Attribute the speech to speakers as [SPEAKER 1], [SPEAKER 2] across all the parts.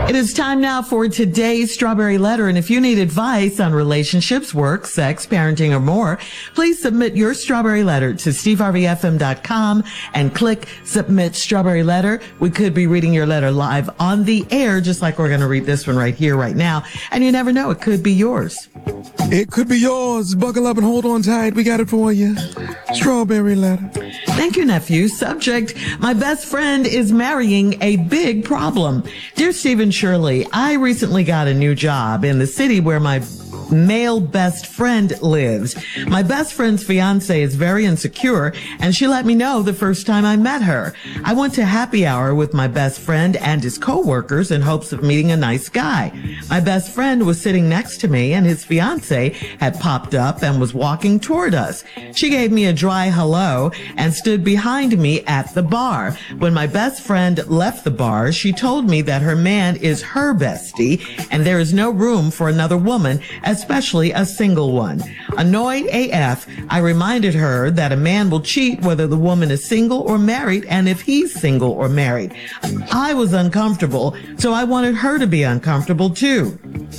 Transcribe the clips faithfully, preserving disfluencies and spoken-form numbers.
[SPEAKER 1] It is time now for today's Strawberry Letter. And if you need advice on relationships, work, sex, parenting, or more, please submit your Strawberry Letter to steve harvey f m dot com and click Submit Strawberry Letter. We could be reading your letter live on the air, just like we're going to read this one right here, right now. And you never know, it could be yours.
[SPEAKER 2] It could be yours. Buckle up and hold on tight. We got it for you. Strawberry Letter.
[SPEAKER 1] Thank you, nephew. Subject, my best friend is marrying a big problem. Dear Stephen Shirley, I recently got a new job in the city where my male best friend lives. My best friend's fiance is very insecure, and she let me know the first time I met her. I went to happy hour with my best friend and his co-workers in hopes of meeting a nice guy. My best friend was sitting next to me, and his fiance had popped up and was walking toward us. She gave me a dry hello and stood behind me at the bar. When my best friend left the bar, she told me that her man is her bestie, and there is no room for another woman, especially a single one. Annoyed A F, I reminded her that a man will cheat whether the woman is single or married, and if he's single or married. I was uncomfortable, so I wanted her to be uncomfortable too.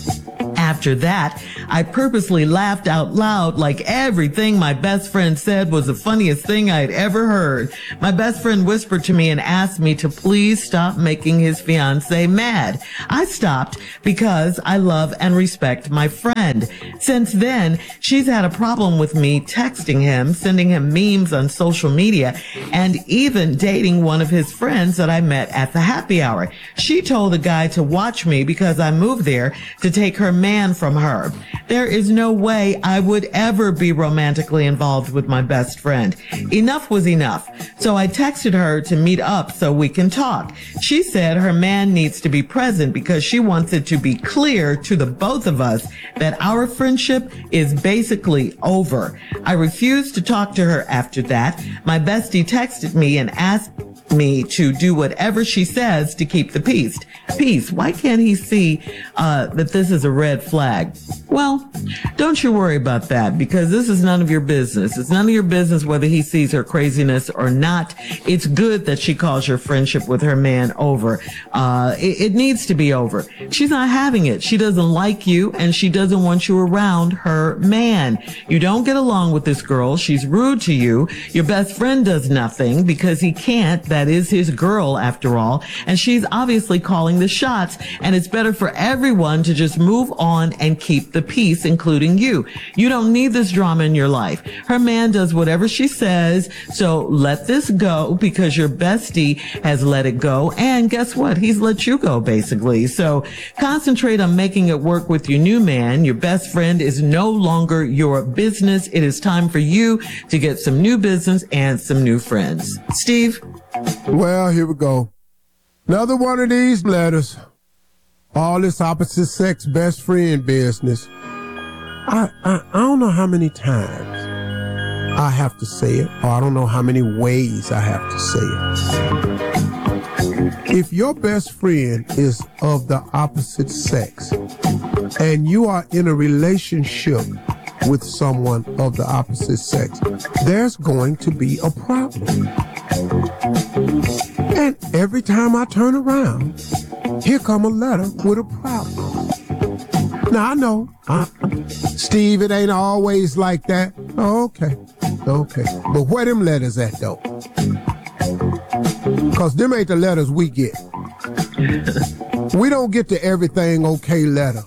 [SPEAKER 1] After that, I purposely laughed out loud like everything my best friend said was the funniest thing I had ever heard. My best friend whispered to me and asked me to please stop making his fiance mad. I stopped because I love and respect my friend. Since then, she's had a problem with me texting him, sending him memes on social media, and even dating one of his friends that I met at the happy hour. She told the guy to watch me because I moved there to take her man from her. There is no way I would ever be romantically involved with my best friend. Enough was enough. So I texted her to meet up so we can talk. She said her man needs to be present because she wants it to be clear to the both of us that our friendship is basically over. I refused to talk to her after that. My bestie texted me and asked me to do whatever she says to keep the peace. Peace. Why can't he see uh, that this is a red flag? Well, don't you worry about that because this is none of your business. It's none of your business whether he sees her craziness or not. It's good that she calls your friendship with her man over. Uh, it, it needs to be over. She's not having it. She doesn't like you and she doesn't want you around her man. You don't get along with this girl. She's rude to you. Your best friend does nothing because he can't. That is his girl after all. And she's obviously calling the shots, and it's better for everyone to just move on and keep the peace, including you. You don't need this drama in your life. Her man does whatever she says, so let this go because your bestie has let it go, and guess what? He's let you go, basically. So concentrate on making it work with your new man. Your best friend is no longer your business. It is time for you to get some new business and some new friends. Steve?
[SPEAKER 3] Well, here we go. Another one of these letters. All this opposite sex best friend business. I, I I don't know how many times I have to say it, or I don't know how many ways I have to say it. If your best friend is of the opposite sex and you are in a relationship with someone of the opposite sex, there's going to be a problem. And every time I turn around, here come a letter with a problem. Now, I know, uh, Steve, it ain't always like that. Oh, okay, okay. But where them letters at, though? Because them ain't the letters we get. We don't get the everything okay letter.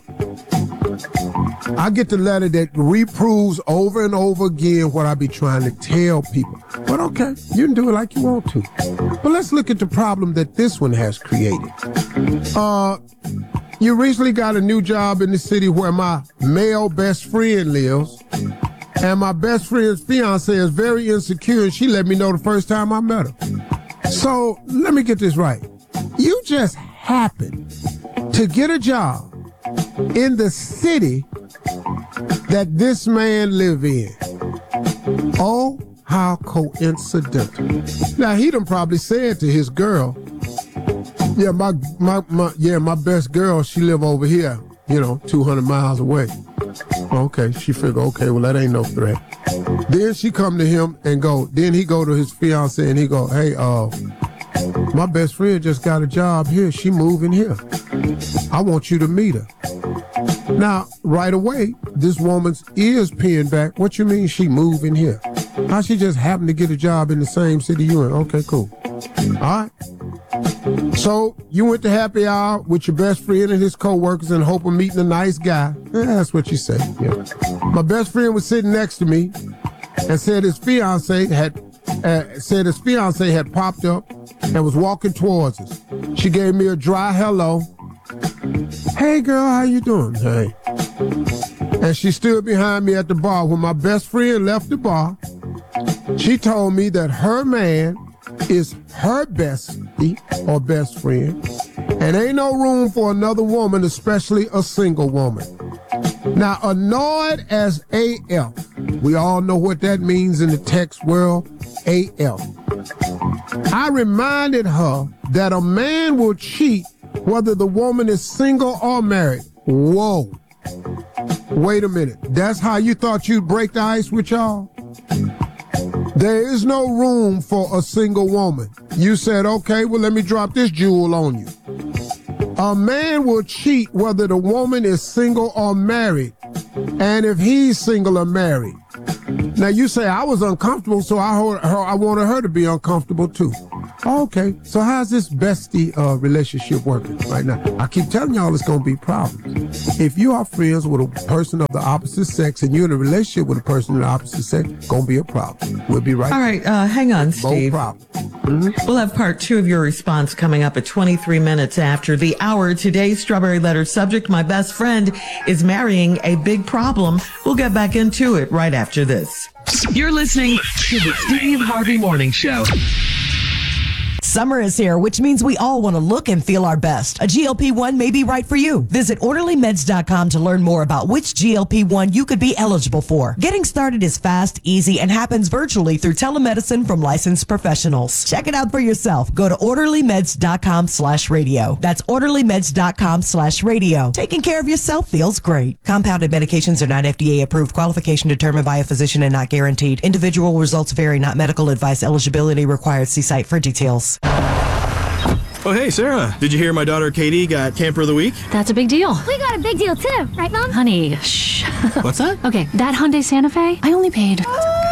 [SPEAKER 3] I get the letter that reproves over and over again what I be trying to tell people. But okay, you can do it like you want to. But let's look at the problem that this one has created. Uh, you recently got a new job in the city where my male best friend lives. And my best friend's fiance is very insecure, and she let me know the first time I met her. So let me get this right. You just happened to get a job in the city that this man live in. Oh, how coincidental. Now, he done probably said to his girl, yeah, my, my, my, yeah, my best girl, she live over here, you know, two hundred miles away. Okay, she figure, okay, well, that ain't no threat. Then she come to him and go, then he go to his fiance and he go, hey, uh, my best friend just got a job here. She moving here. I want you to meet her. Now, right away, this woman's ears pinned back. What you mean she moved in here? How she just happened to get a job in the same city you in? Okay, cool. All right. So you went to happy hour with your best friend and his co-workers in hope of meeting a nice guy. Yeah, that's what you say. Yeah. My best friend was sitting next to me and said his fiance had uh, said his fiance had popped up and was walking towards us. She gave me a dry hello. Hey girl, how you doing? Hey. And she stood behind me at the bar. When my best friend left the bar, she told me that her man is her bestie or best friend, and ain't no room for another woman, especially a single woman. Now, annoyed as A F, we all know what that means in the text world, A F. I reminded her that a man will cheat whether the woman is single or married. Whoa. Wait a minute. That's how you thought you'd break the ice with y'all? There is no room for a single woman. You said, okay, well, let me drop this jewel on you. A man will cheat whether the woman is single or married, and if he's single or married. Now, you say, I was uncomfortable, so I, heard her, I wanted her to be uncomfortable, too. Okay, so how's this bestie uh, relationship working right now? I keep telling y'all it's going to be problems. If you are friends with a person of the opposite sex and you're in a relationship with a person of the opposite sex, going to be a problem. We'll be right
[SPEAKER 1] All right, uh, hang on, Steve.
[SPEAKER 3] No problem. Mm-hmm.
[SPEAKER 1] We'll have part two of your response coming up at twenty-three minutes after the hour. Today's Strawberry Letter subject, my best friend is marrying a big problem. We'll get back into it right after this.
[SPEAKER 4] You're listening to the Steve Harvey Morning Show.
[SPEAKER 5] Summer is here, which means we all want to look and feel our best. A G L P one may be right for you. Visit orderly meds dot com to learn more about which G L P one you could be eligible for. Getting started is fast, easy, and happens virtually through telemedicine from licensed professionals. Check it out for yourself. Go to orderly meds dot com slash radio. That's orderly meds dot com slash radio. Taking care of yourself feels great. Compounded medications are not F D A approved. Qualification determined by a physician and not guaranteed. Individual results vary, not medical advice. Eligibility required. See site for details.
[SPEAKER 6] Oh, hey, Sarah. Did you hear my daughter Katie got Camper of the Week?
[SPEAKER 7] That's a big deal.
[SPEAKER 8] We got a big deal too, right, Mom?
[SPEAKER 7] Honey, shh.
[SPEAKER 6] What's that?
[SPEAKER 7] Okay, that Hyundai Santa Fe, I only paid...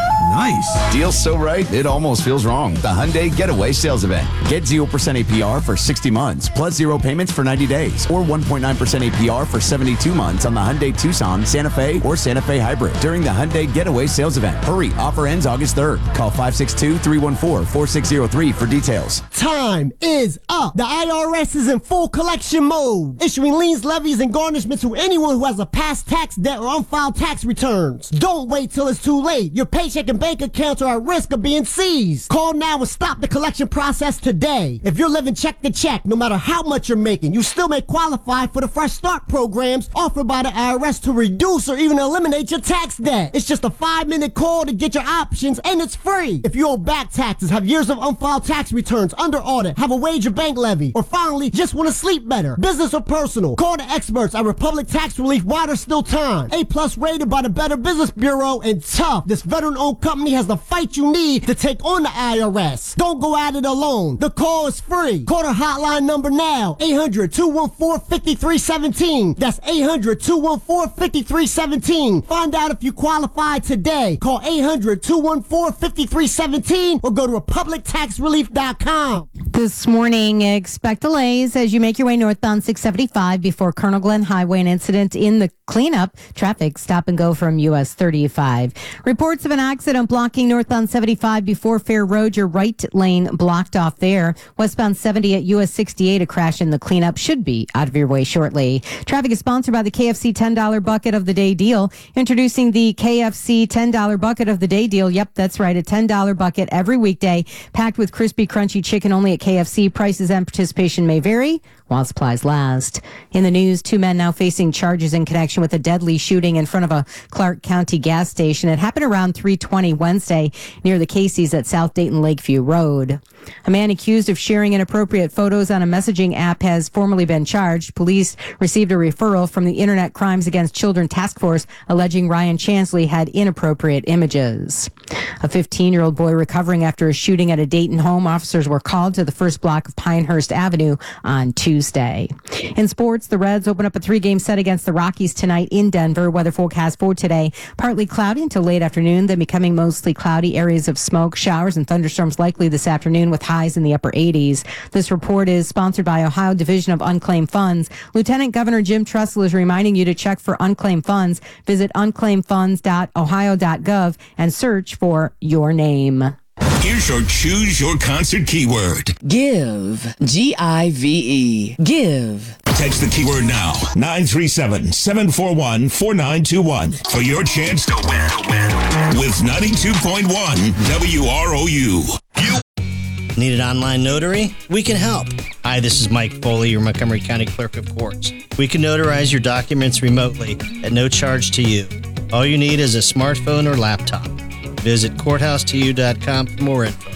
[SPEAKER 6] Nice.
[SPEAKER 9] Deal's so right, it almost feels wrong. The Hyundai Getaway Sales Event. Get zero percent A P R for sixty months, plus zero payments for ninety days, or one point nine percent A P R for seventy-two months on the Hyundai Tucson, Santa Fe, or Santa Fe Hybrid during the Hyundai Getaway Sales Event. Hurry, offer ends August third. Call five six two, three one four, four six zero three for details.
[SPEAKER 10] Time is up. The I R S is in full collection mode, issuing liens, levies, and garnishments to anyone who has a past tax debt or unfiled tax returns. Don't wait till it's too late. Your paycheck and bank accounts are at risk of being seized. Call now and stop the collection process today. If you're living check to check, no matter how much you're making, you still may qualify for the Fresh Start programs offered by the I R S to reduce or even eliminate your tax debt. It's just a five-minute call to get your options, and it's free. If you owe back taxes, have years of unfiled tax returns, under audit, have a wage or bank levy, or finally just want to sleep better, business or personal, call the experts at Republic Tax Relief while there's still time. A-plus rated by the Better Business Bureau, and tough. This veteran-owned company has the fight you need to take on the I R S. Don't go at it alone. The call is free. Call the hotline number now, eight hundred, two one four, five three one seven. That's eight hundred, two one four, five three one seven. Find out if you qualify today. Call eight hundred, two one four, five three one seven or go to republic tax relief dot com.
[SPEAKER 11] This morning, expect delays as you make your way north on six seventy-five before Colonel Glenn Highway. An incident in the cleanup. Traffic stop and go from U S thirty-five. Reports of an accident blocking north on seventy-five before Fair Road. Your right lane blocked off there. Westbound seventy at U S sixty-eight. A crash in the cleanup should be out of your way shortly. Traffic is sponsored by the K F C ten dollar Bucket of the Day deal. Introducing the K F C ten dollar Bucket of the Day deal. Yep, that's right. A ten dollar bucket every weekday, packed with crispy, crunchy chicken only at K F C. Prices and participation may vary while supplies last. In the news, two men now facing charges in connection with a deadly shooting in front of a Clark County gas station. It happened around three twenty Wednesday near the Casey's at South Dayton Lakeview Road. A man accused of sharing inappropriate photos on a messaging app has formally been charged. Police received a referral from the Internet Crimes Against Children Task Force alleging Ryan Chansley had inappropriate images. A fifteen-year-old boy recovering after a shooting at a Dayton home. Officers were called to the first block of Pinehurst Avenue on Tuesday. In sports, the Reds open up a three-game set against the Rockies tonight in Denver. Weather forecast for today, partly cloudy until late afternoon, then becoming mostly cloudy. Areas of smoke, showers, and thunderstorms likely this afternoon with highs in the upper eighties. This report is sponsored by Ohio Division of Unclaimed Funds. Lieutenant Governor Jim Tressel is reminding you to check for unclaimed funds. Visit unclaimed funds dot ohio dot gov and search for your name.
[SPEAKER 12] Here's your Choose Your Concert keyword.
[SPEAKER 13] Give. G I V E. Give.
[SPEAKER 12] Text the keyword now. nine three seven, seven four one, four nine two one for your chance to win. win. With ninety-two point one W R O U. You
[SPEAKER 14] Need an online notary? We can help. Hi, this is Mike Foley, your Montgomery County Clerk of Courts. We can notarize your documents remotely at no charge to you. All you need is a smartphone or laptop. Visit courthouse to you dot com for more info.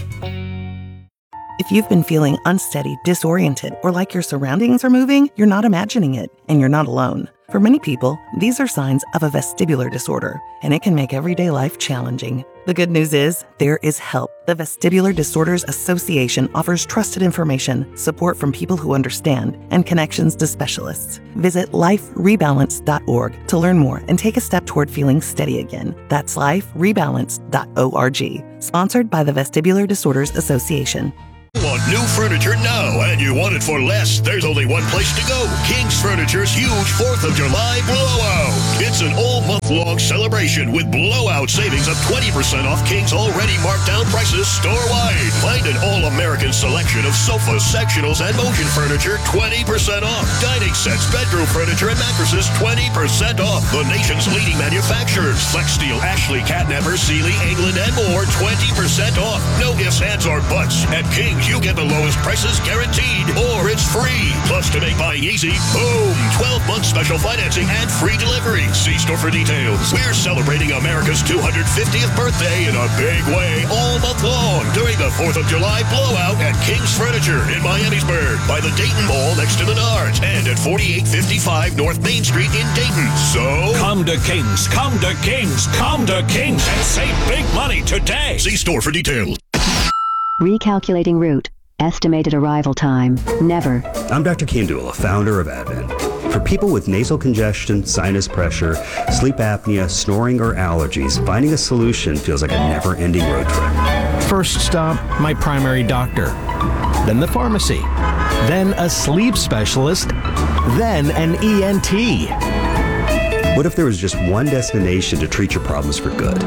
[SPEAKER 15] If you've been feeling unsteady, disoriented, or like your surroundings are moving, you're not imagining it, and you're not alone. For many people, these are signs of a vestibular disorder, and it can make everyday life challenging. The good news is, there is help. The Vestibular Disorders Association offers trusted information, support from people who understand, and connections to specialists. Visit life rebalance dot org to learn more and take a step toward feeling steady again. That's life rebalance dot org. Sponsored by the Vestibular Disorders Association.
[SPEAKER 16] Want new furniture now and you want it for less? There's only one place to go. King's Furniture's huge fourth of July blowout. It's an all-month-long celebration with blowout savings of twenty percent off King's already marked down prices store-wide. Find an all-American selection of sofas, sectionals, and motion furniture twenty percent off. Dining sets, bedroom furniture, and mattresses twenty percent off. The nation's leading manufacturers. Flexsteel, Ashley, Catnapper, Sealy, England, and more twenty percent off. No ifs, ands, or buts. At King's, you get the lowest prices guaranteed, or it's free. Plus, to make buying easy, boom, twelve month special financing and free delivery. See store for details. We're celebrating America's two hundred fiftieth birthday in a big way all month long during the fourth of July blowout at King's Furniture in Miamisburg by the Dayton Mall next to Menards and at forty-eight fifty-five North Main Street in Dayton. So,
[SPEAKER 12] come to King's, come to King's, come to King's and save big money today.
[SPEAKER 16] See store for details.
[SPEAKER 17] Recalculating route. Estimated arrival time. Never.
[SPEAKER 18] I'm Doctor Kandula, founder of Advent. For people with nasal congestion, sinus pressure, sleep apnea, snoring, or allergies, finding a solution feels like a never-ending road trip.
[SPEAKER 19] First stop, my primary doctor. Then the pharmacy. Then a sleep specialist. Then an E N T.
[SPEAKER 18] What if there was just one destination to treat your problems for good?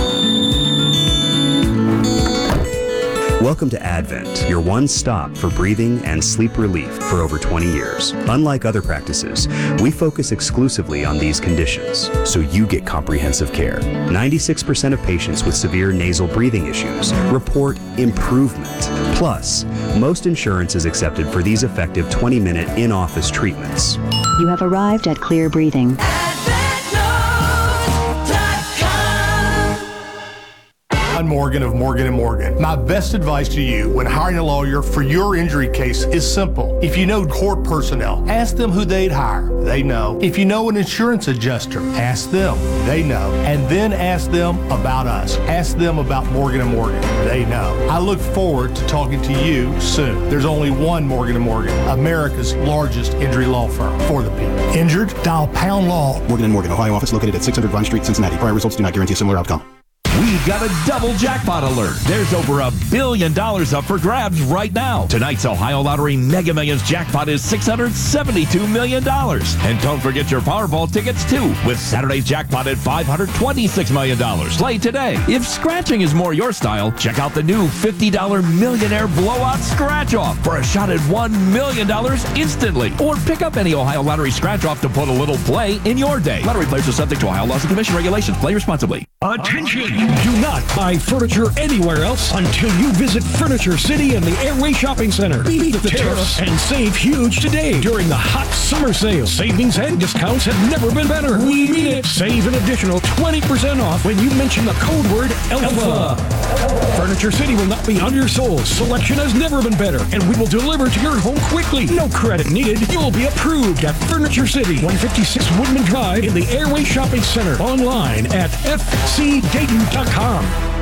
[SPEAKER 18] Welcome to Advent, your one stop for breathing and sleep relief for over twenty years. Unlike other practices, we focus exclusively on these conditions, so you get comprehensive care. ninety-six percent of patients with severe nasal breathing issues report improvement. Plus, most insurance is accepted for these effective twenty minute in-office treatments.
[SPEAKER 17] You have arrived at Clear Breathing.
[SPEAKER 20] John Morgan of Morgan and Morgan. My best advice to you when hiring a lawyer for your injury case is simple. If you know court personnel, ask them who they'd hire. They know. If you know an insurance adjuster, ask them. They know. And then ask them about us. Ask them about Morgan and Morgan. They know. I look forward to talking to you soon. There's only one Morgan and Morgan, America's largest injury law firm for the people. Injured? Dial Pound Law.
[SPEAKER 21] Morgan and Morgan, Ohio office located at six hundred Vine Street, Cincinnati. Prior results do not guarantee a similar outcome.
[SPEAKER 22] We've got a double jackpot alert. There's over a billion dollars up for grabs right now. Tonight's Ohio Lottery Mega Millions jackpot is six hundred seventy-two million dollars. And don't forget your Powerball tickets, too, with Saturday's jackpot at five hundred twenty-six million dollars. Play today. If scratching is more your style, check out the new fifty dollar Millionaire Blowout Scratch-Off for a shot at one million dollars instantly. Or pick up any Ohio Lottery Scratch-Off to put a little play in your day. Lottery players are subject to Ohio laws and commission regulations. Play responsibly.
[SPEAKER 4] Attention!
[SPEAKER 2] Do not buy furniture anywhere else until you visit Furniture City and the Airway Shopping Center. Beat the tariffs and save huge today during the hot summer sale. Savings and discounts have never been better. We mean it. Save an additional twenty percent off when you mention the code word Alpha. Furniture City will not be on your soul. Selection has never been better, and we will deliver to your home quickly. No credit needed. You'll be approved at Furniture City, one fifty-six Woodman Drive in the Airway Shopping Center. Online at f c dayton dot com.